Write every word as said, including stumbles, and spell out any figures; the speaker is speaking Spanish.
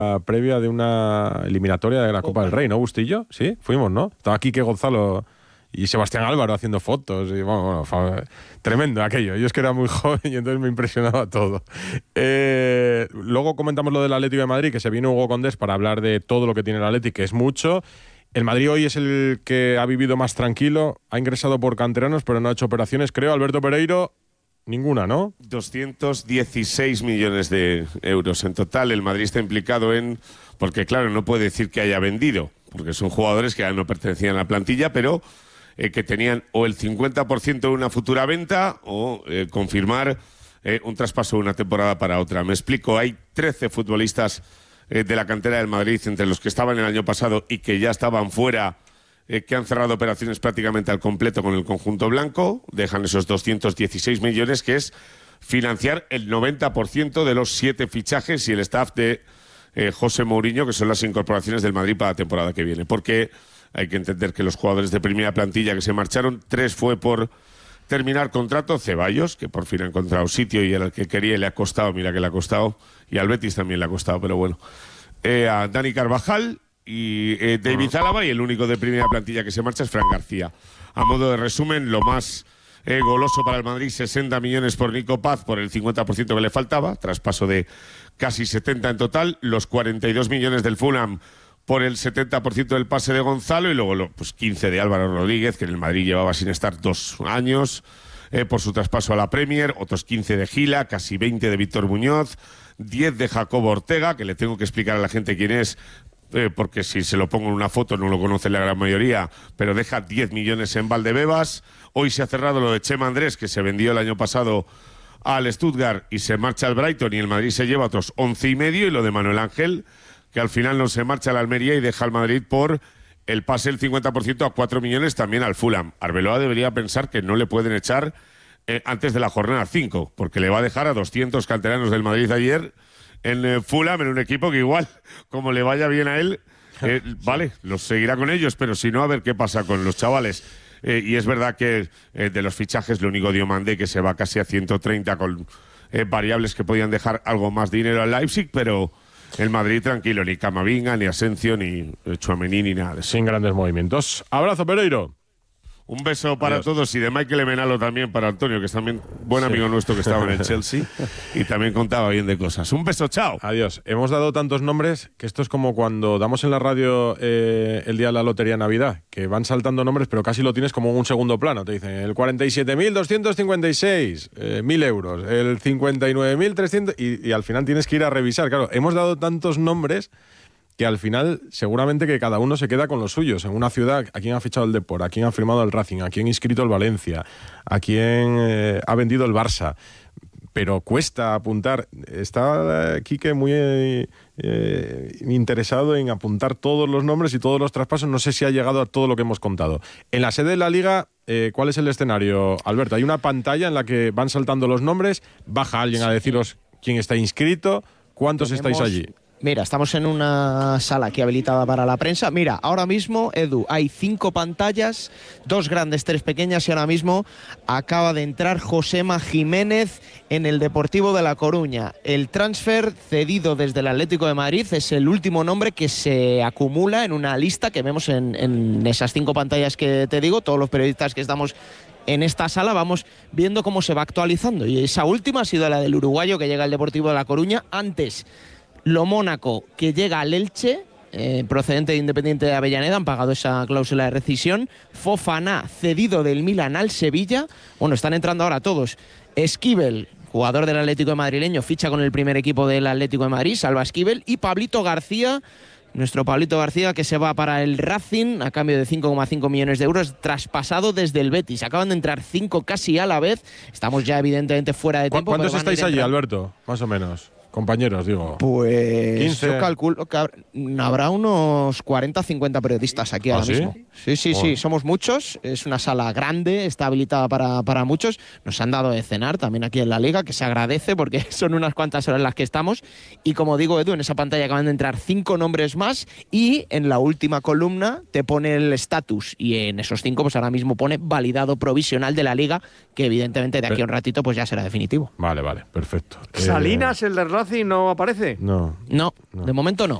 previa de una eliminatoria de la Copa del Rey, ¿no, Bustillo? Sí, fuimos, ¿no? Estaba Quique Gonzalo y Sebastián Álvaro haciendo fotos. Y bueno, bueno fue tremendo aquello. Yo es que era muy joven y entonces me impresionaba todo. Eh, luego comentamos lo del Atlético de Madrid, que se vino Hugo Condés para hablar de todo lo que tiene el Atlético, que es mucho. El Madrid hoy es el que ha vivido más tranquilo, ha ingresado por canteranos, pero no ha hecho operaciones, creo. Alberto Pereiro, ninguna, ¿no? doscientos dieciséis millones de euros en total. El Madrid está implicado en... Porque, claro, no puede decir que haya vendido, porque son jugadores que ya no pertenecían a la plantilla, pero eh, que tenían o el cincuenta por ciento de una futura venta o eh, confirmar eh, un traspaso de una temporada para otra. Me explico, hay trece futbolistas eh, de la cantera del Madrid, entre los que estaban el año pasado y que ya estaban fuera, Eh, que han cerrado operaciones prácticamente al completo con el conjunto blanco, dejan esos doscientos dieciséis millones, que es financiar el noventa por ciento de los siete fichajes y el staff de eh, José Mourinho, que son las incorporaciones del Madrid para la temporada que viene. Porque hay que entender que los jugadores de primera plantilla que se marcharon, tres fue por terminar contrato. Ceballos, que por fin ha encontrado sitio y era el que quería y le ha costado, mira que le ha costado, y al Betis también le ha costado, pero bueno. Eh, a Dani Carvajal y eh, David Álava, y el único de primera plantilla que se marcha es Fran García. A modo de resumen, lo más eh, goloso para el Madrid, sesenta millones por Nico Paz, por el cincuenta por ciento que le faltaba, traspaso de casi setenta en total, los cuarenta y dos millones del Fulham por el setenta por ciento del pase de Gonzalo, y luego lo, pues quince de Álvaro Rodríguez, que en el Madrid llevaba sin estar dos años, eh, por su traspaso a la Premier, otros quince de Gila, casi veinte de Víctor Muñoz, diez de Jacobo Ortega, que le tengo que explicar a la gente quién es, Eh, porque si se lo pongo en una foto no lo conoce la gran mayoría, pero deja diez millones en Valdebebas. Hoy se ha cerrado lo de Chema Andrés, que se vendió el año pasado al Stuttgart y se marcha al Brighton, y el Madrid se lleva otros once y medio, y lo de Manuel Ángel, que al final no se marcha al Almería y deja al Madrid por el pase del cincuenta por ciento a cuatro millones también al Fulham. Arbeloa debería pensar que no le pueden echar eh, antes de la jornada cinco, porque le va a dejar a doscientos canteranos del Madrid ayer en eh, Fulham, en un equipo que igual, como le vaya bien a él, eh, vale, los seguirá con ellos, pero si no, a ver qué pasa con los chavales. Eh, y es verdad que eh, de los fichajes, lo único Diomandé, que se va casi a ciento treinta con eh, variables que podían dejar algo más dinero al Leipzig, pero el Madrid tranquilo, ni Camavinga, ni Asensio, ni Tchouaméni, ni nada. Sin grandes movimientos. Abrazo, Pereiro. Un beso para Adiós. todos, y de Michael Emenalo también para Antonio, que es también buen amigo sí. nuestro, que estaba en el Chelsea y también contaba bien de cosas. Un beso, chao. Adiós. Hemos dado tantos nombres que esto es como cuando damos en la radio eh, el día de la Lotería de Navidad, que van saltando nombres, pero casi lo tienes como en un segundo plano. Te dicen el cuarenta y siete mil doscientos cincuenta y seis, eh, mil euros, el cincuenta y nueve mil trescientos, y, y al final tienes que ir a revisar. Claro, hemos dado tantos nombres que al final seguramente que cada uno se queda con los suyos. En una ciudad, ¿a quién ha fichado el Depor? ¿A quién ha firmado el Racing? ¿A quién ha inscrito el Valencia? ¿A quién eh, ha vendido el Barça? Pero cuesta apuntar. Está eh, Quique muy eh, eh, interesado en apuntar todos los nombres y todos los traspasos. No sé si ha llegado a todo lo que hemos contado. En la sede de la Liga, eh, ¿cuál es el escenario, Alberto? Hay una pantalla en la que van saltando los nombres, baja alguien a deciros quién está inscrito, cuántos Tenemos... estáis allí. Mira, estamos en una sala aquí habilitada para la prensa. Mira, ahora mismo, Edu, hay cinco pantallas, dos grandes, tres pequeñas, y ahora mismo acaba de entrar Josema Jiménez en el Deportivo de La Coruña. El transfer cedido desde el Atlético de Madrid es el último nombre que se acumula en una lista que vemos en, en esas cinco pantallas que te digo. Todos los periodistas que estamos en esta sala vamos viendo cómo se va actualizando. Y esa última ha sido la del uruguayo que llega al Deportivo de La Coruña. Antes, Lo Mónaco, que llega al Elche, eh, procedente de Independiente de Avellaneda, han pagado esa cláusula de rescisión. Fofana, cedido del Milan al Sevilla. Bueno, están entrando ahora todos. Esquivel, jugador del Atlético de Madrileño, ficha con el primer equipo del Atlético de Madrid, Salva Esquivel. Y Pablito García, nuestro Pablito García, que se va para el Racing a cambio de cinco coma cinco millones de euros, traspasado desde el Betis. Acaban de entrar cinco casi a la vez. Estamos ya evidentemente fuera de tiempo. ¿Cuántos estáis allí, Alberto? Más o menos. Compañeros, digo. Pues quince. Yo calculo que habrá unos cuarenta cincuenta periodistas aquí ¿Ah, ahora sí? mismo. Sí, sí, Joder. sí, somos muchos. Es una sala grande, está habilitada para, para muchos. Nos han dado de cenar también aquí en la Liga, que se agradece porque son unas cuantas horas las que estamos. Y como digo, Edu, en esa pantalla acaban de entrar cinco nombres más, y en la última columna te pone el estatus, y en esos cinco pues ahora mismo pone validado provisional de la Liga, que evidentemente de aquí a un ratito pues ya será definitivo. Vale, vale, perfecto. Salinas, eh... el de Racing no aparece. No. No, No. de momento no.